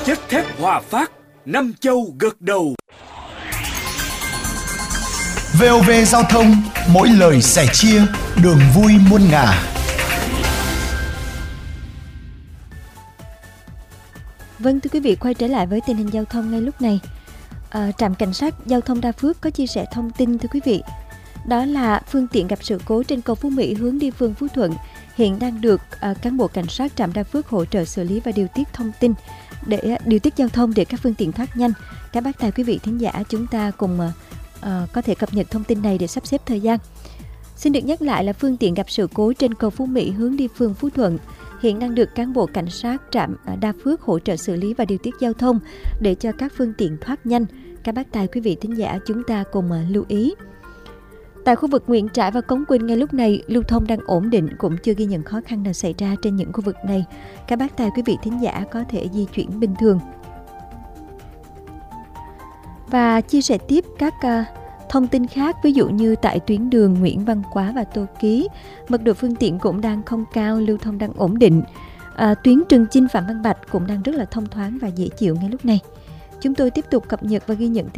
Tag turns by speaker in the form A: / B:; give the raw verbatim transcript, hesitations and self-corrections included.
A: Chất thép Hòa Phát, năm châu gật đầu.
B: vê o vê Giao thông, mỗi lời sẻ chia, đường vui muôn ngả.
C: Vâng, thưa quý vị, quay trở lại với tình hình giao thông ngay lúc này. À, trạm cảnh sát giao thông Đa Phước có chia sẻ thông tin thưa quý vị. Đó là phương tiện gặp sự cố trên cầu Phú Mỹ hướng đi phường Phú Thuận hiện đang được à, cán bộ cảnh sát trạm Đa Phước hỗ trợ xử lý và điều tiết thông tin để điều tiết giao thông để các phương tiện thoát nhanh. Các bác tài quý vị thính giả, chúng ta cùng à, à, có thể cập nhật thông tin này để sắp xếp thời gian. Xin được nhắc lại là phương tiện gặp sự cố trên cầu Phú Mỹ hướng đi phường Phú Thuận hiện đang được cán bộ cảnh sát trạm Đa Phước hỗ trợ xử lý và điều tiết giao thông để cho các phương tiện thoát nhanh. Các bác tài quý vị thính giả, chúng ta cùng lưu ý. Tại khu vực Nguyễn Trãi và Cống Quỳnh ngay lúc này, lưu thông đang ổn định, cũng chưa ghi nhận khó khăn nào xảy ra trên những khu vực này. Các bác tài quý vị thính giả có thể di chuyển bình thường. Và chia sẻ tiếp các uh, thông tin khác, ví dụ như tại tuyến đường Nguyễn Văn Quá và Tô Ký, mật độ phương tiện cũng đang không cao, lưu thông đang ổn định. À, tuyến Trường Chinh Phạm Văn Bạch cũng đang rất là thông thoáng và dễ chịu ngay lúc này. Chúng tôi tiếp tục cập nhật và ghi nhận